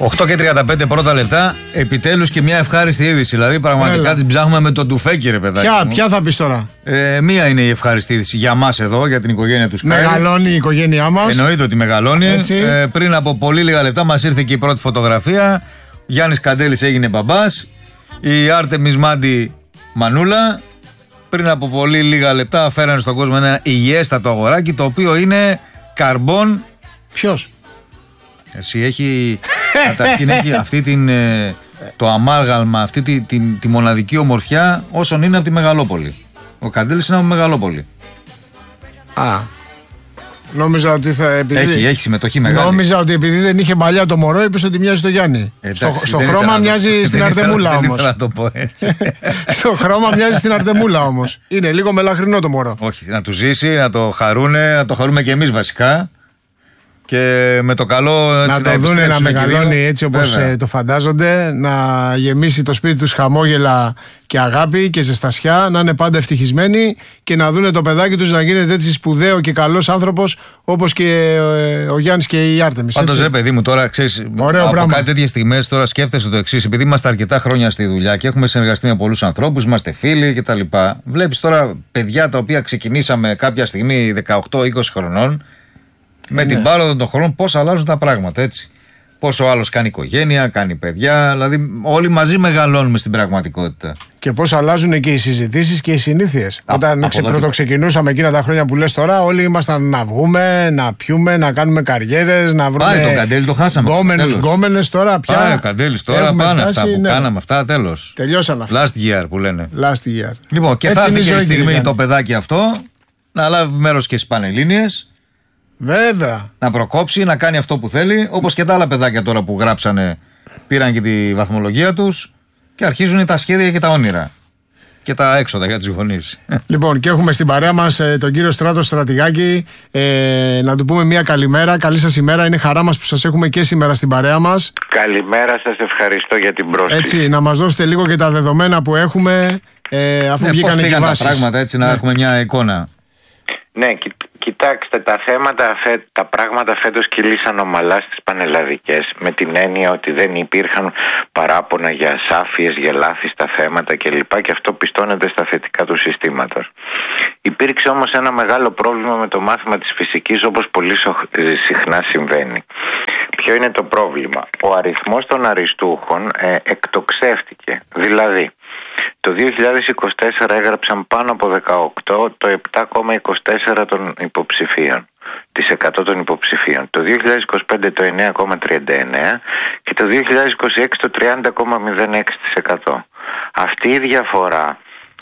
8:35 πρώτα λεπτά. Επιτέλους και μια ευχάριστη είδηση. Δηλαδή, πραγματικά την ψάχνουμε με τον τουφέκι, ρε παιδάκι. Ποια θα πεις τώρα? Μία είναι η ευχάριστη είδηση για μας εδώ, για την οικογένεια του Sky. Μεγαλώνει η οικογένειά μας. Εννοείται ότι μεγαλώνει. Πριν από πολύ λίγα λεπτά μας ήρθε και η πρώτη φωτογραφία. Γιάννης Καντέλης έγινε μπαμπάς. Η Άρτεμις Μάντι μανούλα. Πριν από πολύ λίγα λεπτά φέρανε στον κόσμο ένα υγιέστατο αγοράκι, το οποίο είναι καρμπόν. Ποιος? Εσύ έχει καταρχήν έχει αυτή το αμάλγαλμα, αυτή τη μοναδική ομορφιά όσων είναι από τη Μεγαλόπολη. Ο Καντέλης είναι από Μεγαλόπολη. Νόμιζα ότι έχει συμμετοχή μεγάλη. Νόμιζα ότι επειδή δεν είχε μαλλιά το μωρό, είπες ότι μοιάζει στο Γιάννη. Στο χρώμα μοιάζει στην Αρτεμούλα όμως. Δεν ήθελα να το πω έτσι. Στο χρώμα μοιάζει στην Αρτεμούλα όμως. Είναι λίγο μελαχρινό το μωρό. Όχι, να του ζήσει, να το χαρούνε, να το χαρούμε κι εμείς βασικά. Και με το καλό έτσι, να το δούνε να μεγαλώνει έτσι όπως το φαντάζονται, να γεμίσει το σπίτι τους χαμόγελα και αγάπη και ζεστασιά, να είναι πάντα ευτυχισμένοι και να δούνε το παιδάκι τους να γίνεται έτσι σπουδαίο και καλός άνθρωπος όπως και ο Γιάννης και η Άρτεμις. Πάντως ρε παιδί μου, τώρα ξέρεις, από κάτι τέτοιες στιγμές τώρα σκέφτεσαι το εξής, επειδή είμαστε αρκετά χρόνια στη δουλειά και έχουμε συνεργαστεί με πολλούς ανθρώπους, είμαστε φίλοι κτλ. Βλέπεις τώρα παιδιά τα οποία ξεκινήσαμε κάποια στιγμή 18-20 χρονών. Με την πάροδο των χρόνων πώς αλλάζουν τα πράγματα, έτσι. Πόσο άλλος κάνει οικογένεια, κάνει παιδιά, δηλαδή όλοι μαζί μεγαλώνουμε στην πραγματικότητα. Και πώς αλλάζουν και οι συζητήσεις και οι συνήθειες. Όταν πρωτοξεκινούσαμε εκείνα τα χρόνια που λες τώρα, όλοι ήμασταν να βγούμε, να πιούμε, να κάνουμε καριέρες, να βρούμε. Πάει το Καντέλη, το χάσαμε. Γκόμενες τώρα πια. Πάει ο Καντέλης τώρα, πάνε αυτά που κάναμε, αυτά τέλος. Τελειώσαν αυτά. Last year που λένε. Last year. Λοιπόν, και θα έρθει και η στιγμή το παιδάκι αυτό να λάβει μέρος και στις Πανελλήνιες. Βέβαια. Να προκόψει, να κάνει αυτό που θέλει, όπως και τα άλλα παιδάκια τώρα που γράψανε, πήραν και τη βαθμολογία τους και αρχίζουν τα σχέδια και τα όνειρα και τα έξοδα για τους γονείς. Λοιπόν, και έχουμε στην παρέα μας τον κύριο Στράτο Στρατηγάκη. Να του πούμε μια καλημέρα. Καλή σας ημέρα. Είναι χαρά μας που σας έχουμε και σήμερα στην παρέα μας. Καλημέρα σας, ευχαριστώ για την πρόσκληση. Έτσι, να μας δώσετε λίγο και τα δεδομένα που έχουμε αφού βγήκαν οι βάσεις. Τα πράγματα έτσι να έχουμε μια εικόνα. Ναι, κοιτάξτε, τα πράγματα φέτος κυλήσαν ομαλά στις πανελλαδικές, με την έννοια ότι δεν υπήρχαν παράπονα για ασάφειες, για λάθη στα θέματα κλπ. Και αυτό πιστώνεται στα θετικά του συστήματος. Υπήρξε όμως ένα μεγάλο πρόβλημα με το μάθημα της φυσικής, όπως πολύ συχνά συμβαίνει. Ποιο είναι το πρόβλημα? Ο αριθμός των αριστούχων εκτοξεύτηκε. Δηλαδή, το 2024 έγραψαν πάνω από 18 το 7,24 των υποψηφίων, τις 100 των υποψηφίων. Το 2025 το 9,39 και το 2026 το 30,06%. Αυτή η διαφορά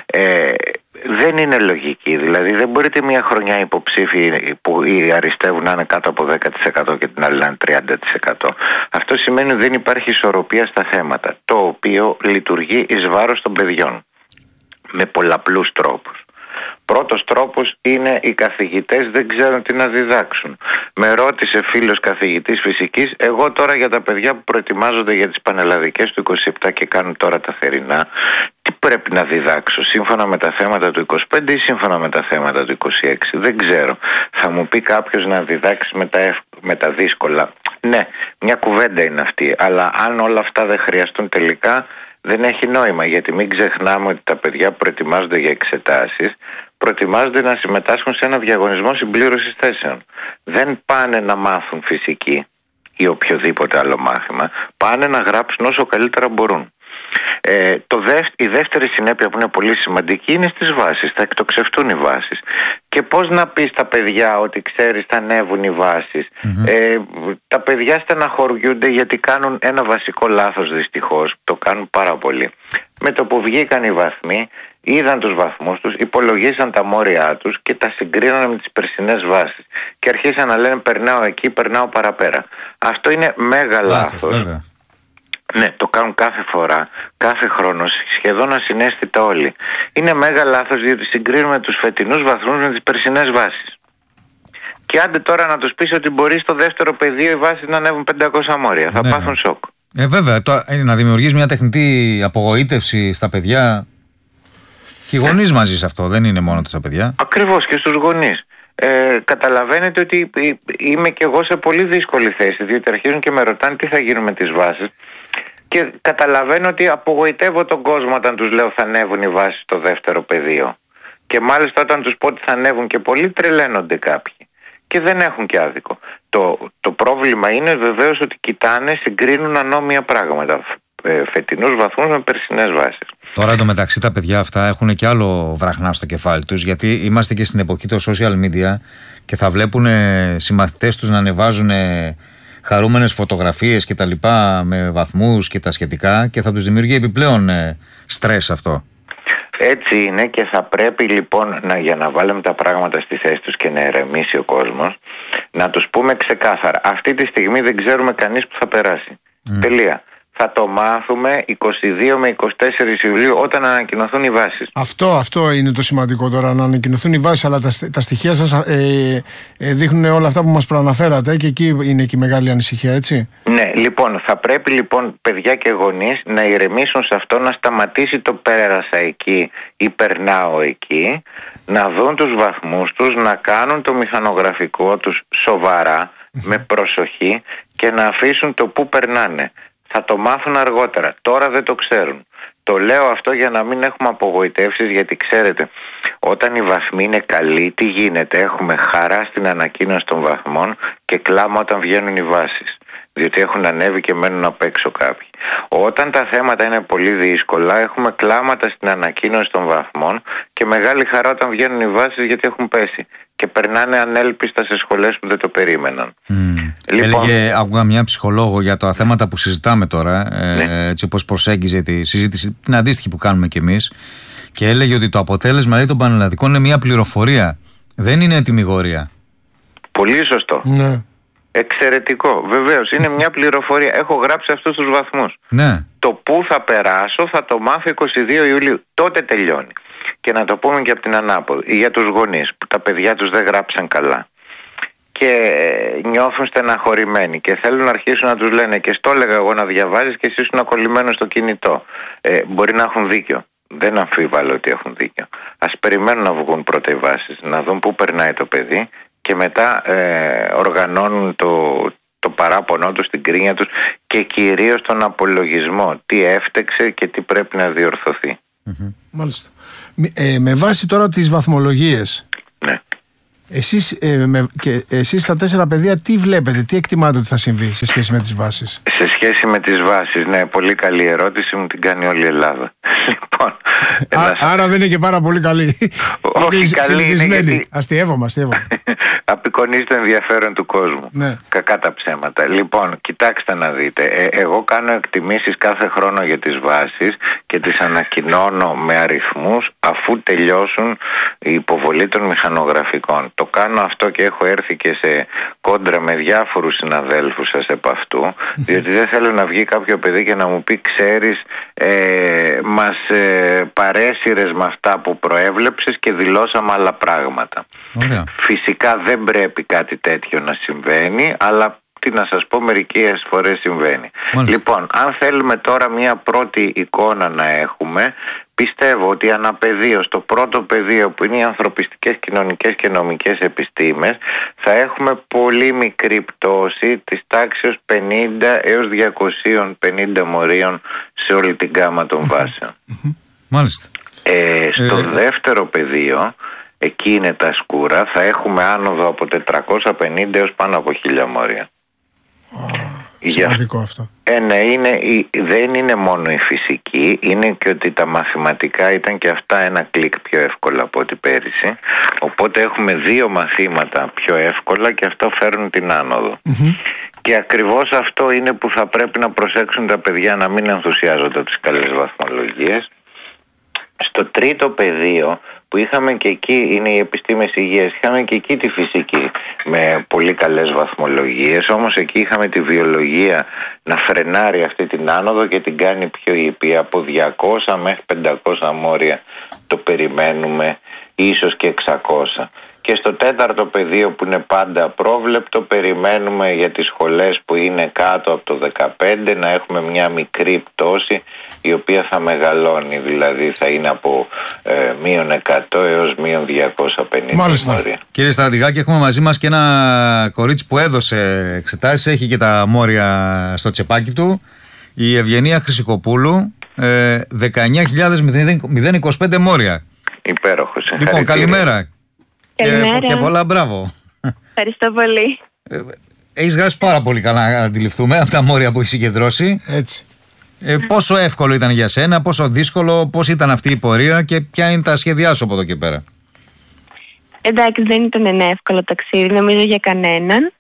δεν είναι λογική. Δηλαδή δεν μπορείτε μια χρονιά υποψήφοι που αριστεύουν να είναι κάτω από 10% και την άλλη να είναι 30%. Αυτό σημαίνει ότι δεν υπάρχει ισορροπία στα θέματα, το οποίο λειτουργεί εις βάρος των παιδιών με πολλαπλούς τρόπους. Πρώτος τρόπος είναι οι καθηγητές δεν ξέρουν τι να διδάξουν. Με ρώτησε φίλος καθηγητής φυσικής, εγώ τώρα για τα παιδιά που προετοιμάζονται για τις πανελλαδικές του 27 και κάνουν τώρα τα θερινά, τι πρέπει να διδάξω, σύμφωνα με τα θέματα του 25 ή σύμφωνα με τα θέματα του 26? Δεν ξέρω. Θα μου πει κάποιος να διδάξει με τα δύσκολα. Ναι, μια κουβέντα είναι αυτή, αλλά αν όλα αυτά δεν χρειαστούν τελικά, δεν έχει νόημα, γιατί μην ξεχνάμε ότι τα παιδιά που προετοιμάζονται για εξετάσεις προετοιμάζονται να συμμετάσχουν σε ένα διαγωνισμό συμπλήρωσης θέσεων. Δεν πάνε να μάθουν φυσική ή οποιοδήποτε άλλο μάθημα, πάνε να γράψουν όσο καλύτερα μπορούν. Η δεύτερη συνέπεια που είναι πολύ σημαντική είναι στις βάσεις. Θα εκτοξευτούν οι βάσεις. Και πώς να πεις στα παιδιά ότι ξέρεις θα ανέβουν οι βάσεις? Τα παιδιά στεναχωριούνται γιατί κάνουν ένα βασικό λάθος, δυστυχώς. Το κάνουν πάρα πολύ. Με το που βγήκαν οι βαθμοί, είδαν τους βαθμούς τους, υπολογίσαν τα μόρια τους και τα συγκρίνανε με τις περσινές βάσεις. Και αρχίσαν να λένε περνάω εκεί, περνάω παραπέρα. Αυτό είναι μέγα λάθος. Ναι, το κάνουν κάθε φορά, κάθε χρόνο, σχεδόν ασυναίσθητα όλοι. Είναι μέγα λάθος, διότι συγκρίνουμε τους φετινούς βαθμούς με τις περσινές βάσεις. Και άντε τώρα να τους πεις ότι μπορεί στο δεύτερο πεδίο οι βάσεις να ανέβουν 500 μόρια. Θα πάθουν σοκ. Βέβαια, να δημιουργείς μια τεχνητή απογοήτευση στα παιδιά. Και οι γονείς μαζί σε αυτό, δεν είναι μόνο τα παιδιά. Ακριβώς, και στους γονείς. καταλαβαίνετε ότι είμαι και εγώ σε πολύ δύσκολη θέση, διότι αρχίζουν και με ρωτάνε τι θα γίνουν με τις βάσεις και καταλαβαίνω ότι απογοητεύω τον κόσμο όταν τους λέω θα ανέβουν οι βάσεις στο δεύτερο πεδίο, και μάλιστα όταν τους πω ότι θα ανέβουν και πολλοί τρελαίνονται κάποιοι και δεν έχουν και άδικο. Το πρόβλημα είναι βεβαίως ότι κοιτάνε, συγκρίνουν ανώμια πράγματα, φετινούς βαθμούς με περσινές βάσεις. Τώρα εντωμεταξύ τα παιδιά αυτά έχουν και άλλο βραχνά στο κεφάλι τους, γιατί είμαστε και στην εποχή των social media και θα βλέπουν συμμαθητές τους να ανεβάζουν χαρούμενες φωτογραφίες και τα λοιπά με βαθμούς και τα σχετικά, και θα τους δημιουργεί επιπλέον στρες αυτό. Έτσι είναι, και θα πρέπει λοιπόν για να βάλουμε τα πράγματα στη θέση τους και να ηρεμήσει ο κόσμος, να τους πούμε ξεκάθαρα, αυτή τη στιγμή δεν ξέρουμε κανείς που θα περάσει. Τελεία. Θα το μάθουμε 22 με 24 Ιουλίου όταν ανακοινωθούν οι βάσεις. Αυτό είναι το σημαντικό τώρα, να ανακοινωθούν οι βάσεις, αλλά τα στοιχεία σας δείχνουν όλα αυτά που μας προαναφέρατε, και εκεί είναι και η μεγάλη ανησυχία, έτσι. Ναι, λοιπόν, θα πρέπει λοιπόν παιδιά και γονείς να ηρεμήσουν σε αυτό, να σταματήσει το πέρασα εκεί ή περνάω εκεί, να δουν τους βαθμούς τους, να κάνουν το μηχανογραφικό τους σοβαρά, με προσοχή, και να αφήσουν το που περνάνε. Θα το μάθουν αργότερα. Τώρα δεν το ξέρουν. Το λέω αυτό για να μην έχουμε απογοητεύσεις, γιατί ξέρετε, όταν οι βαθμοί είναι καλοί, τι γίνεται? Έχουμε χαρά στην ανακοίνωση των βαθμών και κλάμα όταν βγαίνουν οι βάσεις, διότι έχουν ανέβει και μένουν απ' έξω κάποιοι. Όταν τα θέματα είναι πολύ δύσκολα, έχουμε κλάματα στην ανακοίνωση των βαθμών και μεγάλη χαρά όταν βγαίνουν οι βάσεις, γιατί έχουν πέσει και περνάνε ανέλπιστα σε σχολές που δεν το περίμεναν. Λοιπόν, άκουγα μια ψυχολόγο για τα θέματα που συζητάμε τώρα, έτσι όπως προσέγγιζε τη συζήτηση, την αντίστοιχη που κάνουμε κι εμείς, και έλεγε ότι το αποτέλεσμα, λέει, των πανελλαδικών είναι μια πληροφορία, δεν είναι τιμιγορία. Πολύ σωστό. Ναι. Εξαιρετικό. Βεβαίως, είναι μια πληροφορία. Έχω γράψει αυτούς τους βαθμούς. Ναι. Το που θα περάσω θα το μάθω 22 Ιουλίου. Τότε τελειώνει. Και να το πούμε και από την ανάποδη, για τους γονείς που τα παιδιά τους δεν γράψαν καλά και νιώθουν στεναχωρημένοι και θέλουν να αρχίσουν να τους λένε, και στο έλεγα εγώ, να διαβάζεις και εσύ ήσουν κολλημένος στο κινητό. Μπορεί να έχουν δίκιο. Δεν αμφίβαλω ότι έχουν δίκιο. Ας περιμένουν να βγουν πρώτα οι βάσεις, να δουν πού περνάει το παιδί, και μετά οργανώνουν το παράπονο τους, την κρίνια τους, και κυρίως τον απολογισμό. Τι έφτεξε και τι πρέπει να διορθωθεί. Μάλιστα. Με βάση τώρα τις βαθμολογίες, ναι, εσείς τα 4 παιδεία τι βλέπετε, τι εκτιμάτε ότι θα συμβεί σε σχέση με τις βάσεις? Σε σχέση με τις βάσεις, ναι, πολύ καλή ερώτηση, μου την κάνει όλη η Ελλάδα. Λοιπόν, άρα δεν είναι και πάρα πολύ καλή. Όχι, καλή είναι, γιατί αστειεύομαι. απεικονίζει το ενδιαφέρον του κόσμου. Ναι. Κακά τα ψέματα. Λοιπόν, κοιτάξτε να δείτε. Εγώ κάνω εκτιμήσεις κάθε χρόνο για τις βάσεις και τις ανακοινώνω με αριθμούς αφού τελειώσουν η υποβολή των μηχανογραφικών. Το κάνω αυτό και έχω έρθει και σε κόντρα με διάφορους συναδέλφους σας επ' αυτού, διότι δεν θέλω να βγει κάποιο παιδί και να μου πει, ξέρεις, μας παρέσυρες με αυτά που προέβλεψες και δηλώσαμε άλλα πράγματα. Ωραία. Φυσικά δεν πρέπει κάτι τέτοιο να συμβαίνει, αλλά τι να σας πω, μερικές φορές συμβαίνει. Μάλιστα. Λοιπόν, αν θέλουμε τώρα μια πρώτη εικόνα να έχουμε, πιστεύω ότι αναπεδίως, το πρώτο πεδίο που είναι οι ανθρωπιστικές, κοινωνικές και νομικές επιστήμες, θα έχουμε πολύ μικρή πτώση της τάξης 50 έως 250 μορίων σε όλη την γάμα των βάσεων. Μάλιστα. Στο δεύτερο πεδίο, εκεί είναι τα σκούρα, θα έχουμε άνοδο από 450 έως πάνω από 1000 μόρια. Σημαντικό αυτό. Ναι, δεν είναι μόνο η φυσική, είναι και ότι τα μαθηματικά ήταν και αυτά ένα κλικ πιο εύκολα από ό,τι πέρυσι. Οπότε έχουμε 2 μαθήματα πιο εύκολα και αυτό φέρνουν την άνοδο. Και ακριβώς αυτό είναι που θα πρέπει να προσέξουν τα παιδιά, να μην ενθουσιάζονται από τις καλές βαθμολογίες. Στο τρίτο πεδίο που είχαμε και εκεί, είναι οι επιστήμες υγείας, είχαμε και εκεί τη φυσική με πολύ καλές βαθμολογίες, όμως εκεί είχαμε τη βιολογία να φρενάρει αυτή την άνοδο και την κάνει πιο ήπια. Από 200 μέχρι 500 μόρια το περιμένουμε, ίσως και 600. Και στο 4ο πεδίο, που είναι πάντα απρόβλεπτο, περιμένουμε για τις σχολές που είναι κάτω από το 15 να έχουμε μια μικρή πτώση, η οποία θα μεγαλώνει, δηλαδή θα είναι από -100 έως -250. Μάλιστα. Κύριε Στρατηγάκη, έχουμε μαζί μας και ένα κορίτσι που έδωσε εξετάσεις, έχει και τα μόρια στο τσεπάκι του, η Ευγενία Χρυσικοπούλου, 19.025 μόρια. Υπέροχος. Λοιπόν, καλημέρα. Και πολλά μπράβο. Ευχαριστώ πολύ. Έχεις γράψει πάρα πολύ καλά, να αντιληφθούμε, από τα μόρια που έχεις συγκεντρώσει. Έτσι. Πόσο εύκολο ήταν για σένα, πόσο δύσκολο, πώς ήταν αυτή η πορεία και ποια είναι τα σχέδιά σου από εδώ και πέρα? Εντάξει, δεν ήταν ένα εύκολο ταξίδι, νομίζω, για κανέναν.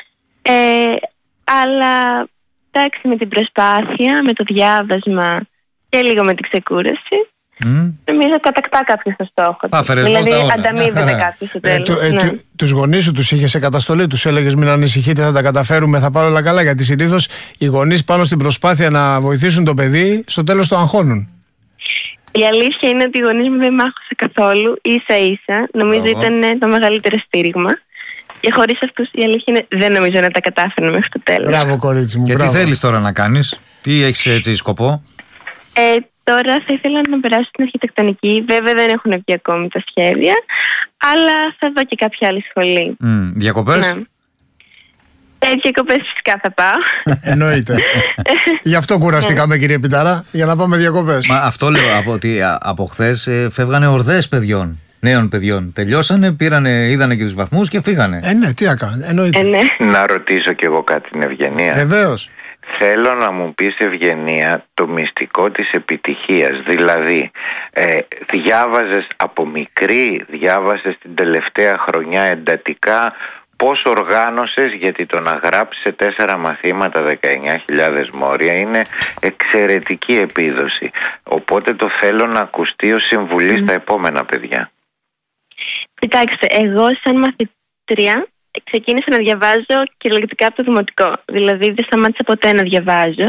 Αλλά εντάξει, με την προσπάθεια, με το διάβασμα και λίγο με την ξεκούραση, νομίζω κατακτά κάποιος το στόχο του. Δηλαδή ανταμείβεται κάποιος στο τέλος. Τους γονείς σου τους είχες σε καταστολή, τους έλεγες μην ανησυχείτε, θα τα καταφέρουμε, θα πάρω όλα καλά? Γιατί συνήθως οι γονείς πάνω στην προσπάθεια να βοηθήσουν το παιδί, στο τέλος το αγχώνουν. Η αλήθεια είναι ότι οι γονείς μου δεν μ' άκουσαν καθόλου, ίσα-ίσα. Νομίζω ήταν το μεγαλύτερο στήριγμα. Και χωρίς αυτούς, η αλήθεια είναι, δεν νομίζω να τα κατάφερνα μέχρι το τέλος. Μπράβο, κορίτσι μου. Και τι θέλεις τώρα να κάνεις, τι έχεις έτσι σκοπό? Τώρα θα ήθελα να περάσω στην αρχιτεκτονική. Βέβαια δεν έχουν βγει ακόμη τα σχέδια, αλλά θα δω και κάποια άλλη σχολή. Διακοπές? Ναι. Διακοπές φυσικά θα πάω. Εννοείται. Γι' αυτό κουραστήκαμε, κύριε Πιτάρα, για να πάμε διακοπές. Μα αυτό λέω, ότι από χθες φεύγανε ορδές παιδιών, νέων παιδιών. Τελειώσανε, είδανε και τους βαθμούς και φύγανε. Ναι, τι έκανε, εννοείται. Να ρωτήσω κι εγώ κάτι την Ευγενία. Βεβαίως. Θέλω να μου πεις, Ευγενία, το μυστικό της επιτυχίας. Δηλαδή, διάβαζες από μικρή, διάβαζες την τελευταία χρονιά εντατικά? Πώς οργάνωσες? Γιατί το να γράψεις σε 4 μαθήματα 19.000 μόρια είναι εξαιρετική επίδοση. Οπότε το θέλω να ακουστεί ως συμβουλή στα επόμενα παιδιά. Κοιτάξτε, εγώ σαν μαθητρία ξεκίνησα να διαβάζω κυριολεκτικά από το δημοτικό. Δηλαδή δεν σταμάτησα ποτέ να διαβάζω.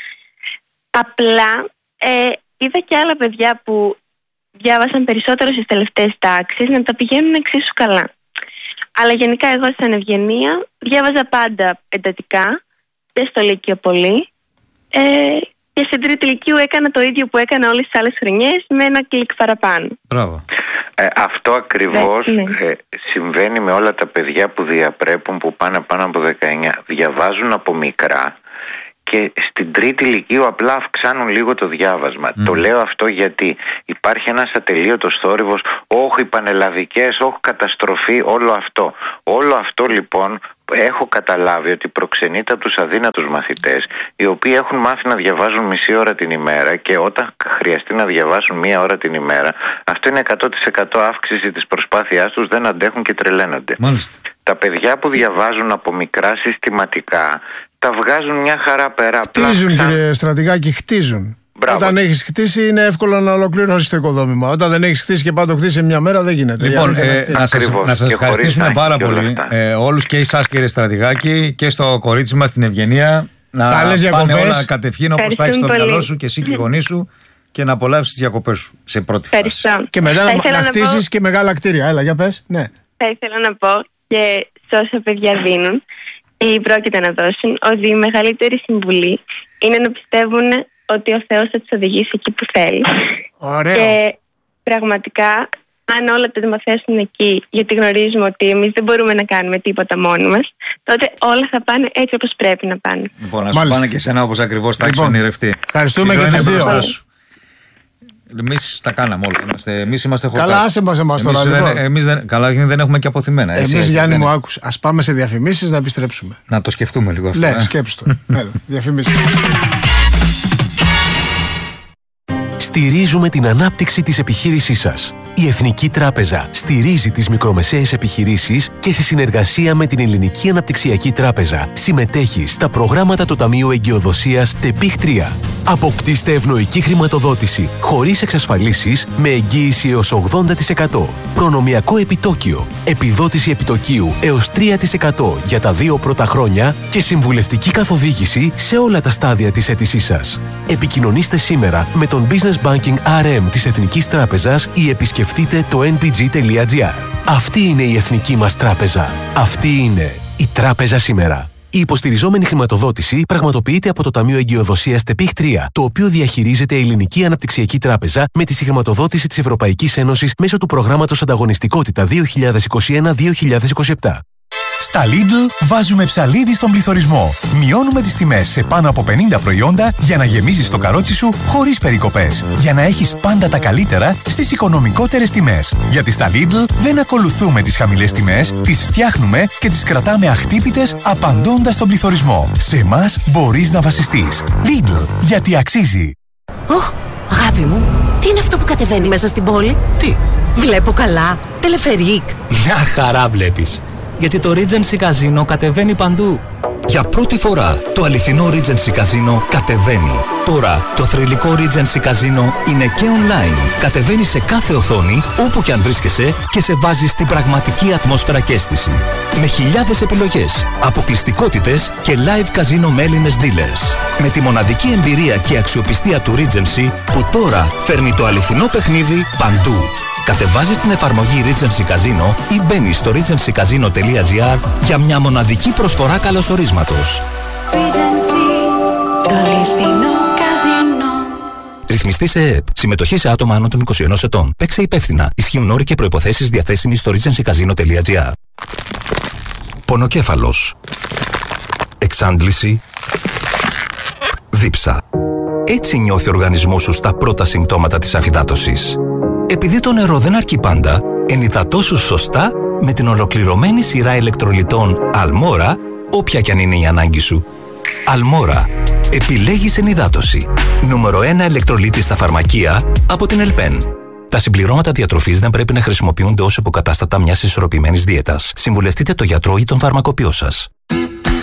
Απλά είδα και άλλα παιδιά που διάβασαν περισσότερο στις τελευταίες τάξεις να τα πηγαίνουν εξίσου καλά. Αλλά γενικά εγώ σαν Ευγενία διάβαζα πάντα εντατικά και στο Λύκειο πολύ. Και στην τρίτη λυκείου έκανα το ίδιο που έκανα όλες τις άλλες χρονιές, με ένα κλικ παραπάνω. Μπράβο. Αυτό ακριβώς συμβαίνει με όλα τα παιδιά που διαπρέπουν, που πάνε πάνω από 19. Διαβάζουν από μικρά και στην τρίτη λυκείου απλά αυξάνουν λίγο το διάβασμα. Το λέω αυτό γιατί υπάρχει ένας ατελείωτος θόρυβος, όχι οι πανελλαδικές, όχι καταστροφή, όλο αυτό. Όλο αυτό λοιπόν έχω καταλάβει ότι προξενείται από τους αδύνατους μαθητές, οι οποίοι έχουν μάθει να διαβάζουν μισή ώρα την ημέρα και όταν χρειαστεί να διαβάσουν 1 ώρα την ημέρα, αυτό είναι 100% αύξηση της προσπάθειάς τους, δεν αντέχουν και τρελαίνονται. Μάλιστα. Τα παιδιά που διαβάζουν από μικρά συστηματικά τα βγάζουν μια χαρά πέρα. Χτίζουν, κύριε Στρατηγάκη, χτίζουν. Μπράβο. Όταν έχεις χτίσει είναι εύκολο να ολοκληρώσεις το οικοδόμημα. Όταν δεν έχεις χτίσει και πάντα το χτίσει σε μια μέρα δεν γίνεται. Λοιπόν, να σας ευχαριστήσουμε πάρα πολύ όλους, και εσάς κύριε Στρατηγάκη και στο κορίτσι μας την Ευγενία. Να πάνε όλα κατευχήν όπως τα έχεις στο μυαλό σου και εσύ και οι γονείς σου, και να απολαύσεις τις διακοπές σου σε πρώτη φάση. Και μετά να χτίσεις και μεγάλα κτίρια. Έλα, για πες. Ναι. Θα ήθελα να πω και σε όσα παιδιά δίνουν ή πρόκειται να δώσουν, ότι η μεγαλύτερη συμβουλή είναι να πιστεύουν ότι ο Θεός θα τους οδηγήσει εκεί που θέλει. Ωραίο. Και πραγματικά, αν όλα τα μαθαίνουν εκεί, γιατί γνωρίζουμε ότι εμείς δεν μπορούμε να κάνουμε τίποτα μόνοι μας, τότε όλα θα πάνε έτσι όπως πρέπει να πάνε. Λοιπόν, να σου πάνε και εσένα όπως ακριβώς τα έχεις ονειρευτεί. Ευχαριστούμε και τους δύο. Εμείς τα κάναμε όλα. Εμείς είμαστε χωρικά. Καλά, άσε μας εμάς τώρα. Καλά, δεν έχουμε και αποθυμένα. Εμείς, Γιάννη μου, άκουσε. Ας πάμε σε διαφημίσεις να επιστρέψουμε. Να το σκεφτούμε λίγο αυτό. Ναι, σκέψου το. Διαφημίσεις. Στηρίζουμε την ανάπτυξη της επιχείρησής σας. Η Εθνική Τράπεζα στηρίζει τις μικρομεσαίες επιχειρήσεις και σε συνεργασία με την Ελληνική Αναπτυξιακή Τράπεζα συμμετέχει στα προγράμματα του Ταμείου Εγκυοδοσίας ΤΕΠΙΧ 3. Αποκτήστε ευνοϊκή χρηματοδότηση χωρίς εξασφαλίσεις με εγγύηση έως 80%. Προνομιακό επιτόκιο. Επιδότηση επιτοκίου έως 3% για τα 2 πρώτα χρόνια και συμβουλευτική καθοδήγηση σε όλα τα στάδια της αίτησής σας. Επικοινωνήστε σήμερα με τον Business Banking RM της Εθνικής Τράπεζας ή επισκεφτείτε το npg.gr. Αυτή είναι η εθνική μας τράπεζα. Αυτή είναι η τράπεζα σήμερα. Η υποστηριζόμενη χρηματοδότηση πραγματοποιείται από το Ταμείο Εγκυοδοσίας ΤΕΠΙΧ 3, το οποίο διαχειρίζεται η Ελληνική Αναπτυξιακή Τράπεζα με τη συγχρηματοδότηση της Ευρωπαϊκής Ένωσης μέσω του Προγράμματος Ανταγωνιστικότητα 2021-2027. Στα Lidl βάζουμε ψαλίδι στον πληθωρισμό. Μειώνουμε τις τιμές σε πάνω από 50 προϊόντα για να γεμίζεις το καρότσι σου χωρίς περικοπές. Για να έχεις πάντα τα καλύτερα στις οικονομικότερες τιμές. Γιατί στα Lidl δεν ακολουθούμε τις χαμηλές τιμές, τις φτιάχνουμε και τις κρατάμε αχτύπητες απαντώντας στον πληθωρισμό. Σε εμάς μπορείς να βασιστείς. Lidl, γιατί αξίζει. Οχ, αγάπη μου, τι είναι αυτό που κατεβαίνει μέσα στην πόλη? Τι? Βλέπω καλά. Τελεφερίκ. Μια χαρά βλέπεις. Γιατί το Regency Casino κατεβαίνει παντού. Για πρώτη φορά το αληθινό Regency Casino κατεβαίνει. Τώρα το θρυλικό Regency Casino είναι και online. Κατεβαίνει σε κάθε οθόνη όπου και αν βρίσκεσαι και σε βάζει στην πραγματική ατμόσφαιρα και αίσθηση. Με χιλιάδες επιλογές, αποκλειστικότητες και live casino με Έλληνες dealers. Με τη μοναδική εμπειρία και αξιοπιστία του Regency που τώρα φέρνει το αληθινό παιχνίδι παντού. Κατεβάζεις την εφαρμογή Regency Casino ή μπαίνεις στο regencycasino.gr για μια μοναδική προσφορά καλωσορίσματος. Regency, το αληθινό καζίνο. Ρυθμιστή σε ΕΕΠ. Συμμετοχή σε άτομα άνω των 21 ετών. Παίξε υπεύθυνα. Ισχύουν όροι και προϋποθέσεις διαθέσιμοι στο regencycasino.gr. Πονοκέφαλος. Εξάντληση. Δίψα. Έτσι νιώθει ο οργανισμός σου στα πρώτα συμπτώματα της αφυδάτωσης. Επειδή το νερό δεν αρκεί πάντα, ενυδατώσου σωστά με την ολοκληρωμένη σειρά ηλεκτρολιτών Αλμόρα, όποια κι αν είναι η ανάγκη σου. Αλμόρα. Επιλέγεις ενυδάτωση. Νούμερο 1 ηλεκτρολίτη στα φαρμακεία από την Ελπέν. Τα συμπληρώματα διατροφής δεν πρέπει να χρησιμοποιούνται ως υποκατάστατα μιας ισορροπημένης δίαιτας. Συμβουλευτείτε το γιατρό ή τον φαρμακοποιό σας.